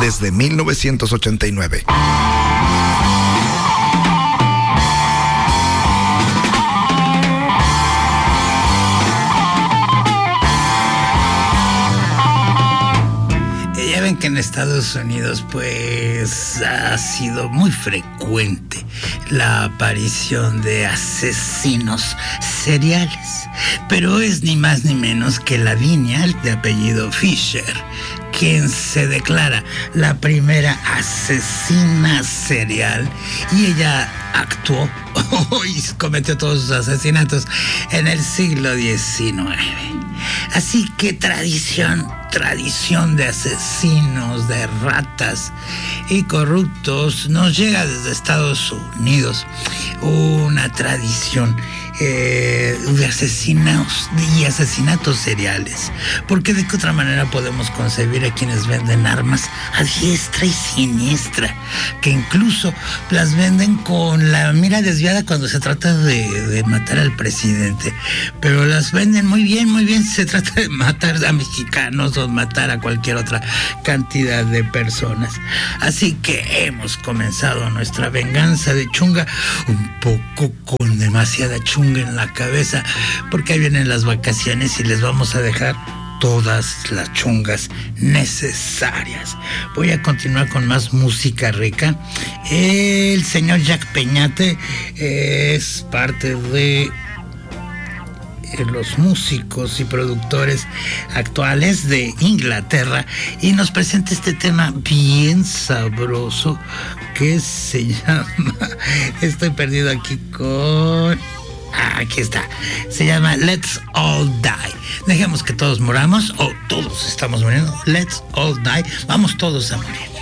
desde 1989. Ya ven que en Estados Unidos pues ha sido muy frecuente la aparición de asesinos seriales, pero es ni más ni menos que Lavinia, de apellido Fisher, quien se declara la primera asesina serial, y ella actuó y cometió todos sus asesinatos en el siglo XIX. Así que tradición de asesinos, de ratas y corruptos nos llega desde Estados Unidos, una tradición de asesinos y asesinatos seriales, porque de qué otra manera podemos concebir a quienes venden armas a diestra y siniestra, que incluso las venden con la mira desviada cuando se trata de matar al presidente, pero las venden muy bien si se trata de matar a mexicanos o matar a cualquier otra cantidad de personas. Así que hemos comenzado nuestra venganza de chunga un poco con demasiada chunga en la cabeza, porque ahí vienen las vacaciones y les vamos a dejar todas las chungas necesarias. Voy a continuar con más música rica. El señor Jack Peñate es parte de los músicos y productores actuales de Inglaterra y nos presenta este tema bien sabroso que se llama, estoy perdido aquí con... aquí está, se llama Let's All Die. Dejemos que todos moramos, o todos estamos muriendo. Let's all die, vamos todos a morir.